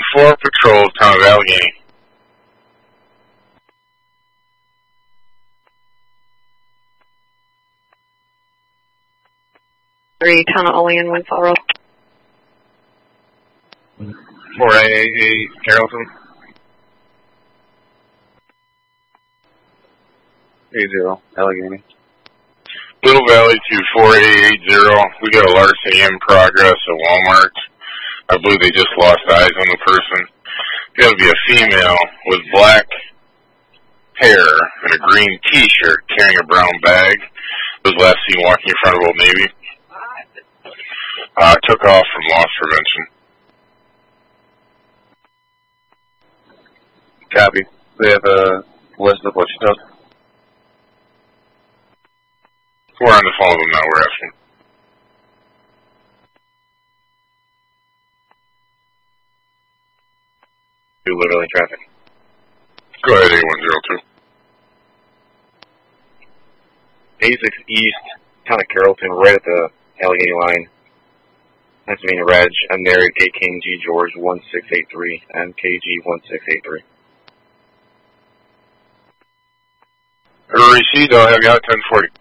4 patrol, town of Allegheny. 3, town of Olean, Winslow Road. 488 Carrollton. 80, Allegheny. Little Valley to 4880. We got a larceny in progress at Walmart. I believe they just lost eyes on the person. It's got to be a female with black hair and a green T-shirt carrying a brown bag. Was last seen walking in front of Old Navy. Took off from loss prevention. Copy. They have a list of what you took. We're on the phone with them now, we're asking. Literally traffic. Go ahead, A102. 86 East, town of Carrollton, right at the Allegheny line. Pennsylvania Reg, Americ KKG George 1683, MKG 1683. Received, I'll have you out 1040.